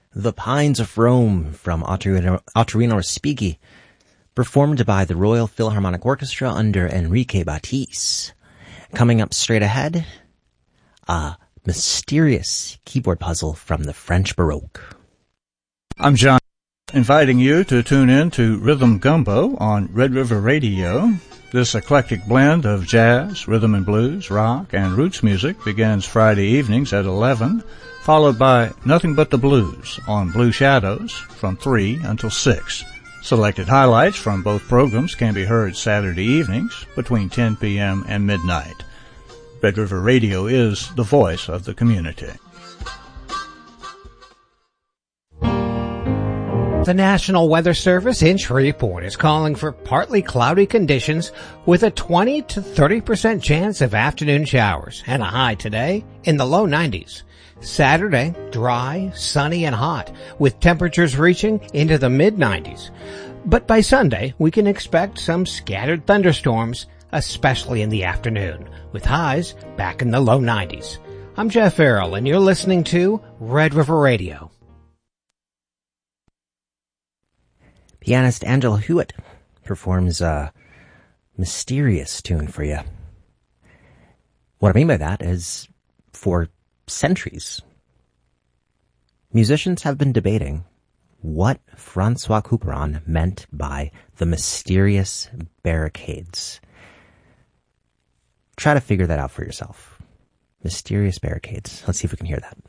The Pines of Rome from Ottorino Respighi, performed by the Royal Philharmonic Orchestra under Enrique Batiste. Coming up straight ahead, a mysterious keyboard puzzle from the French Baroque. I'm John, inviting you to tune in to Rhythm Gumbo on Red River Radio. This eclectic blend of jazz, rhythm and blues, rock, and roots music begins Friday evenings at 11, followed by Nothing But the Blues on Blue Shadows from 3 until 6. Selected highlights from both programs can be heard Saturday evenings between 10 p.m. and midnight. Red River Radio is the voice of the community. The National Weather Service in Shreveport is calling for partly cloudy conditions with a 20 to 30% chance of afternoon showers and a high today in the low 90s. Saturday, dry, sunny, and hot, with temperatures reaching into the mid-90s. But by Sunday, we can expect some scattered thunderstorms, especially in the afternoon, with highs back in the low 90s. I'm Jeff Farrell, and you're listening to Red River Radio. Pianist Angela Hewitt performs a mysterious tune for you. What I mean by that is, for centuries, musicians have been debating what Francois Couperin meant by the mysterious barricades. Try to figure that out for yourself. Mysterious barricades. Let's see if we can hear that.